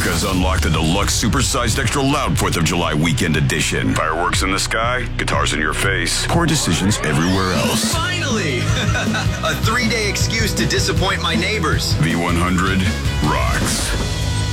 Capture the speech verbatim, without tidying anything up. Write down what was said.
America's unlocked the deluxe supersized extra loud fourth of July weekend edition. Fireworks in the sky, guitars in your face, poor decisions everywhere else. Finally! A three-day excuse to disappoint my neighbors. V one hundred rocks.